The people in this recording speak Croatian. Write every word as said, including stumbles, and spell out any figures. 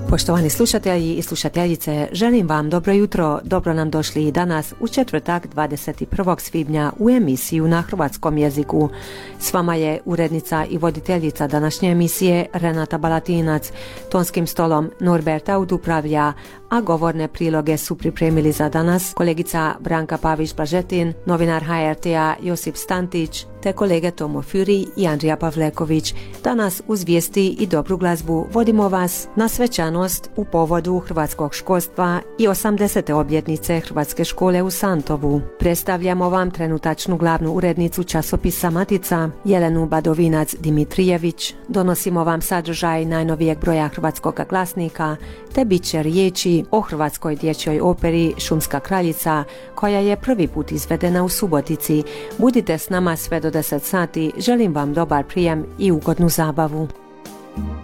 Poštovani slušatelji i slušateljice, želim vam dobro jutro, dobro nam došli i danas u četvrtak dvadeset prvog svibnja u emisiju na hrvatskom jeziku. S vama je urednica i voditeljica današnje emisije Renata Balatinac, tonskim stolom Norbert Aud upravlja, a govorne priloge su pripremili za danas kolegica Branka Pavić-Blažetin, novinar H R T-a Josip Stantić, te kolege Tomo Fjuri i Andrija Pavleković. Danas uz vijesti i dobru glazbu vodimo vas na svečanost u povodu hrvatskog školstva i osamdesete obljetnice Hrvatske škole u Santovu. Predstavljamo vam trenutačnu glavnu urednicu časopisa Matica, Jelenu Badovinac-Dimitrijević. Donosimo vam sadržaj najnovijeg broja Hrvatskog glasnika, te bit će riječi o hrvatskoj dječjoj operi Šumska kraljica, koja je prvi put izvedena u Subotici. Budite s nama sve do deset sati, želim vam dobar prijem i ugodnu zabavu.